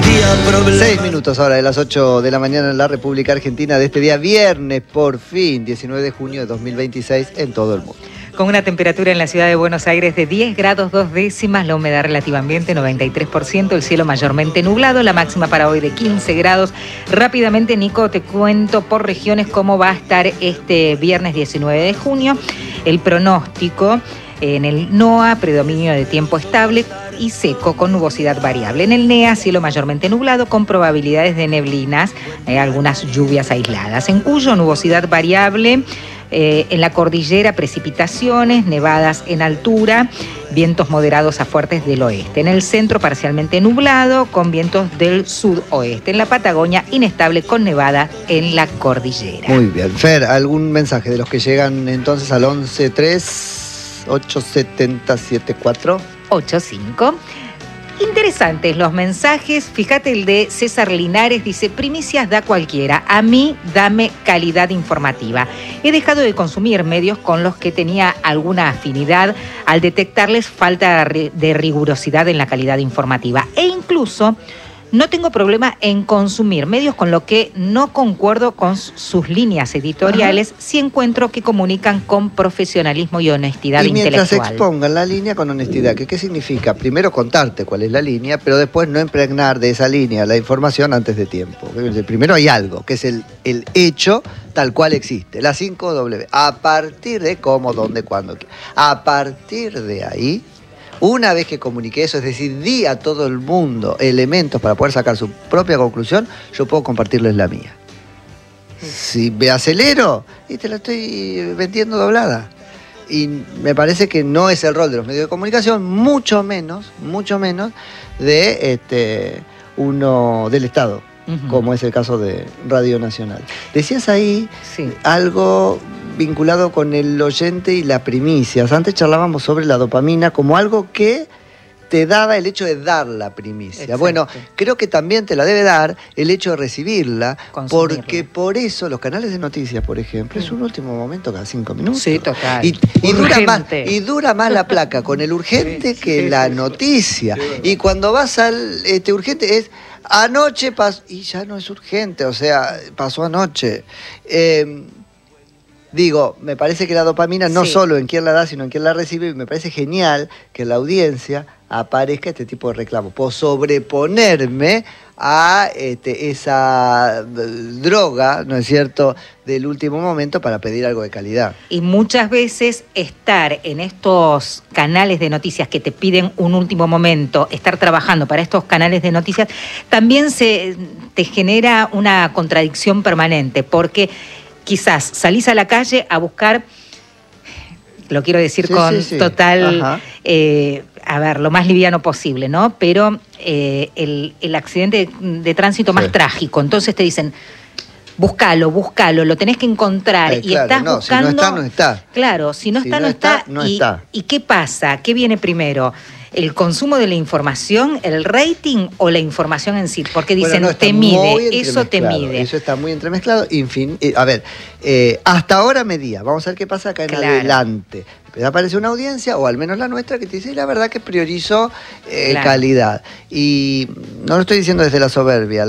6 minutos ahora de las 8 de la mañana en la República Argentina de este día viernes, por fin, 19 de junio de 2026 en todo el mundo. Con una temperatura en la ciudad de Buenos Aires de 10 grados 2 décimas, la humedad relativa ambiente 93%, el cielo mayormente nublado, la máxima para hoy de 15 grados. Rápidamente, Nico, te cuento por regiones cómo va a estar este viernes 19 de junio. El pronóstico en el NOA, predominio de tiempo estable y seco con nubosidad variable. En el NEA, cielo mayormente nublado con probabilidades de neblinas, algunas lluvias aisladas. En Cuyo, nubosidad variable. En la cordillera, precipitaciones, nevadas en altura, vientos moderados a fuertes del oeste. En el centro, parcialmente nublado, con vientos del sudoeste. En la Patagonia, inestable con nevada en la cordillera. Muy bien. Fer, ¿algún mensaje de los que llegan entonces al 11-3-870-7485? Interesantes los mensajes. Fíjate el de César Linares, dice: primicias da cualquiera, a mí dame calidad informativa. He dejado de consumir medios con los que tenía alguna afinidad al detectarles falta de rigurosidad en la calidad informativa, e incluso no tengo problema en consumir medios con los que no concuerdo con sus líneas editoriales, si encuentro que comunican con profesionalismo y honestidad intelectual. Y mientras expongan la línea con honestidad, ¿qué significa? Primero contarte cuál es la línea, pero después no impregnar de esa línea la información antes de tiempo. Primero hay algo, que es el hecho tal cual existe, la 5W. A partir de cómo, dónde, cuándo. A partir de ahí, una vez que comuniqué eso, es decir, di a todo el mundo elementos para poder sacar su propia conclusión, yo puedo compartirles la mía. Si me acelero, y te la estoy vendiendo doblada. Y me parece que no es el rol de los medios de comunicación, mucho menos de uno del Estado, como es el caso de Radio Nacional. Decías ahí algo vinculado con el oyente y las primicias. Antes charlábamos sobre la dopamina como algo que te daba el hecho de dar la primicia. Exacto. Bueno, creo que también te la debe dar el hecho de recibirla, porque por eso los canales de noticias, por ejemplo, es un último momento cada 5 minutos. Sí, total. Y dura más la placa con el urgente que la noticia. Y cuando vas al urgente es anoche pasó, y ya no es urgente, o sea, pasó anoche. Digo, me parece que la dopamina no solo en quién la da, sino en quién la recibe, y me parece genial que en la audiencia aparezca este tipo de reclamo. Puedo sobreponerme a esa droga, ¿no es cierto?, del último momento para pedir algo de calidad. Y muchas veces estar en estos canales de noticias que te piden un último momento, estar trabajando para estos canales de noticias, también te genera una contradicción permanente, porque quizás salís a la calle a buscar, lo quiero decir total, lo más liviano posible, ¿no? Pero el accidente de tránsito más trágico. Entonces te dicen, búscalo, lo tenés que encontrar. Y estás buscando. Si no está, no está. Claro, si no está. ¿Y qué pasa? ¿Qué viene primero? ¿El consumo de la información, el rating o la información en sí? Porque dicen, te mide, eso te mide. Eso está muy entremezclado. Hasta ahora medía. Vamos a ver qué pasa acá en adelante. Aparece una audiencia, o al menos la nuestra, que te dice, la verdad que priorizo calidad. Y no lo estoy diciendo desde la soberbia.